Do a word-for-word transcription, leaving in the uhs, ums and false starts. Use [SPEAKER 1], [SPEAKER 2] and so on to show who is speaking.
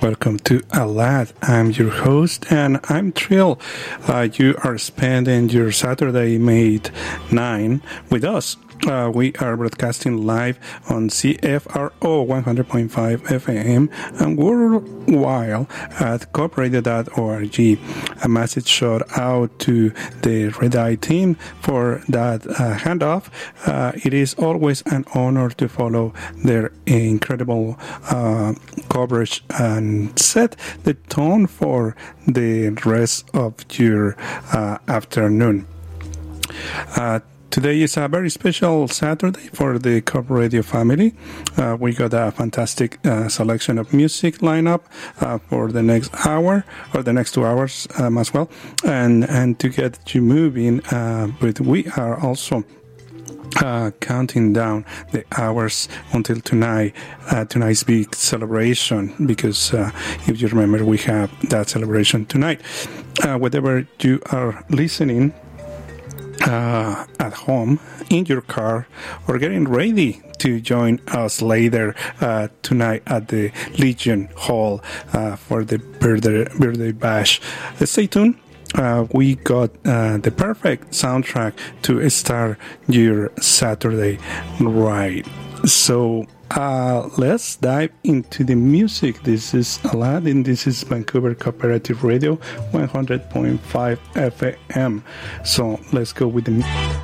[SPEAKER 1] welcome to Alad. I'm your host, and I'm thrilled uh, you are spending your Saturday, May ninth, with us. Uh, we are broadcasting live on C F R O one hundred point five F M and worldwide at coop radio dot org. A massive shout out to the Red Eye team for that uh, handoff. Uh, it is always an honor to follow their incredible uh, coverage and set the tone for the rest of your uh, afternoon. Uh, Today is a very special Saturday for the Coop Radio family. Uh, we got a fantastic uh, selection of music lineup uh, for the next hour or the next two hours um, as well. And and to get you moving, uh, but we are also Uh, counting down the hours until tonight, uh, tonight's big celebration, because uh, if you remember, we have that celebration tonight. Uh, whatever you are listening uh, at home, in your car, or getting ready to join us later uh, tonight at the Legion Hall uh, for the birthday, birthday bash, uh, stay tuned. Uh, we got uh, the perfect soundtrack to start your Saturday right. So uh, let's dive into the music. This is Aladdin. This is Vancouver Cooperative Radio, one hundred point five F M. So let's go with the music.